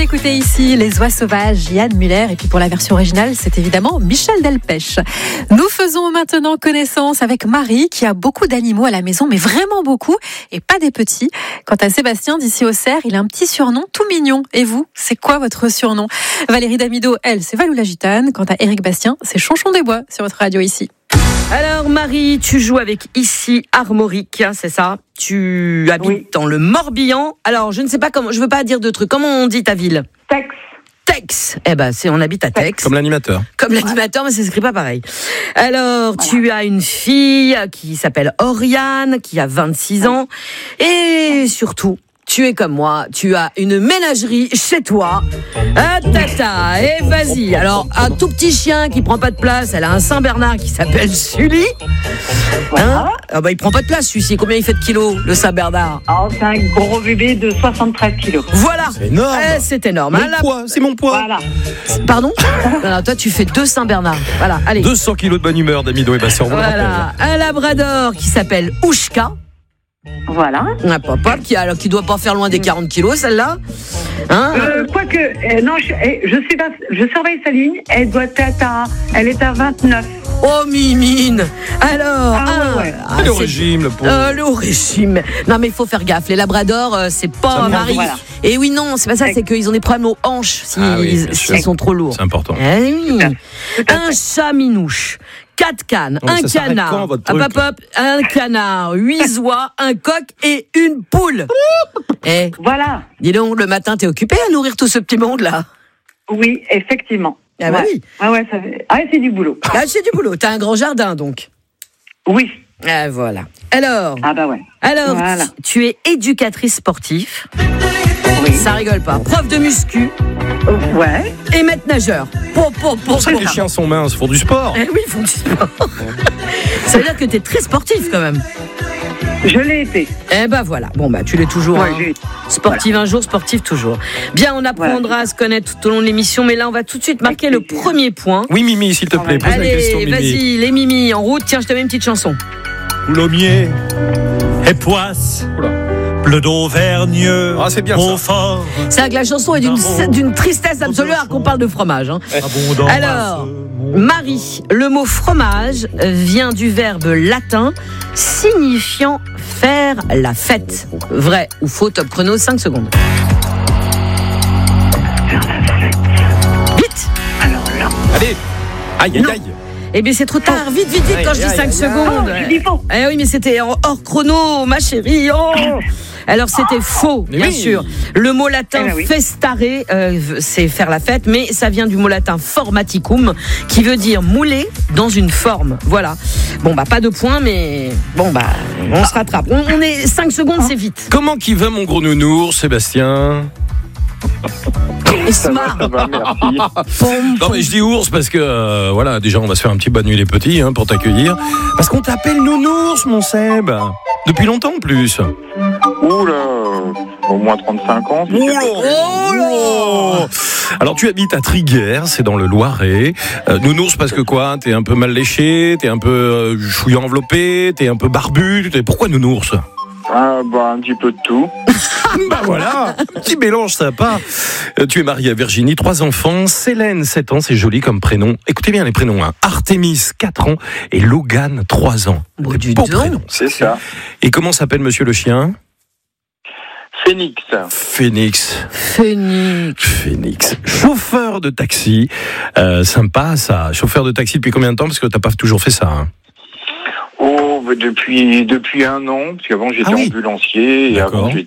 écoutez ici Les Oies Sauvages, Yann Muller, et puis pour la version originale, c'est évidemment Michel Delpech. Nous faisons maintenant connaissance avec Marie, qui a beaucoup d'animaux à la maison, mais vraiment beaucoup, et pas des petits. Quant à Sébastien, d'ici au Cerf, il a un petit surnom tout mignon. Et vous, c'est quoi votre surnom? Valérie Damido, elle, c'est Valou la Gitane. Quant à Éric Bastien, c'est Chonchon des Bois sur votre radio ici. Alors Marie, tu joues avec ici Armorique, c'est ça? Tu habites dans le Morbihan. Alors je ne sais pas comment, je veux pas dire de trucs. Comment on dit ta ville? Tex. Eh ben on habite à Tex. Comme l'animateur. Comme l'animateur, mais ça s'écrit pas pareil. Alors tu as une fille qui s'appelle Oriane, qui a 26 ans, et surtout, tu es comme moi, tu as une ménagerie chez toi. Ah tata, et vas-y. Alors, un tout petit chien qui prend pas de place, elle a un Saint-Bernard qui s'appelle Sully. Hein? Ah bah il prend pas de place celui-ci. Combien il fait de kilos, le Saint-Bernard? C'est un gros bébé de 73 kilos. Voilà. C'est énorme. C'est énorme. C'est mon poids. Voilà. Pardon? Alors, toi tu fais 2 Saint-Bernard. Voilà, allez. 200 kilos de bonne humeur d'Amido et Bastien. Voilà. Un Labrador qui s'appelle Oushka. Voilà. Un papa qui doit pas faire loin des 40 kilos, celle-là. Hein? Quoique, non, je surveille sa ligne. Elle est à 29. Oh Mimine. Alors, Elle est au régime, le pauvre. Le haut régime. Non mais il faut faire gaffe. Les Labradors, c'est pas Marie. Voilà. Et oui, non, c'est pas ça. C'est qu'ils ont des problèmes aux hanches s'ils sont trop lourds. C'est important. Eh oui. Un chat minouche. 4 cannes, un canard, un canard, 8 oies, un coq et une poule. Voilà. Dis donc, le matin, t'es occupé à nourrir tout ce petit monde-là? Oui, effectivement. Ah bah oui. C'est du boulot. Là, c'est du boulot. T'as un grand jardin, donc. Oui. Ah, voilà. Alors. Alors, voilà. tu es éducatrice sportive. Oui. Ça rigole pas. Prof de muscu. Ouais. Et maître nageur. Pour ça que les chiens sont minces, font du sport. Eh oui, ils font du sport. Ça veut dire que t'es très sportif quand même. Je l'ai été. Eh ben voilà. Bon bah tu l'es toujours. Ouais, sportive un jour, sportif toujours. Bien, on apprendra à se connaître tout au long de l'émission, mais là on va tout de suite marquer le premier point. Oui Mimi, s'il te plaît, pose la question Allez, Mimi. vas-y, les Mimi en route. Tiens, je te mets une petite chanson. Coulommiers et Poisse, bleu d'Auvergne, c'est bien ça. Beaufort. C'est vrai que la chanson est d'une tristesse absolue alors qu'on parle de fromage. Hein. Alors, Marie, le mot fromage vient du verbe latin signifiant faire la fête. Vrai ou faux? Top chrono, 5 secondes. Vite. Alors là. Allez. Aïe. Eh bien, c'est trop tard. Vite, quand je dis 5 secondes. Eh oui, mais c'était hors chrono, ma chérie. Oh. Alors, c'était faux, bien sûr. Le mot latin festare, c'est faire la fête, mais ça vient du mot latin formaticum, qui veut dire mouler dans une forme. Voilà. Bon, bah, pas de points, mais bon, bah, on se rattrape. On est 5 secondes, c'est vite. Comment qu'il va mon gros nounours, Sébastien? Ça va, merci. Non mais je dis ours parce que voilà, déjà on va se faire un petit bonne nuit les petits pour t'accueillir. Parce qu'on t'appelle nounours mon Seb. Depuis longtemps en plus. Oula, au moins 35 ans. Oh. Alors tu habites à Triguères, c'est dans le Loiret. Nounours parce que quoi? T'es un peu mal léché, t'es un peu chouillant enveloppé, t'es un peu barbu. Pourquoi nounours? Un petit peu de tout. Bah voilà, petit mélange sympa. Tu es marié à Virginie, 3 enfants. Célène, 7 ans, c'est joli comme prénom. Écoutez bien les prénoms. Artémis, 4 ans. Et Logan, 3 ans. Beau prénom. C'est ça. Et comment s'appelle monsieur le chien? Phoenix. Chauffeur de taxi. Sympa ça. Chauffeur de taxi depuis combien de temps? Parce que t'as pas toujours fait ça. Depuis 1 an, parce qu'avant j'étais ambulancier et avant j'étais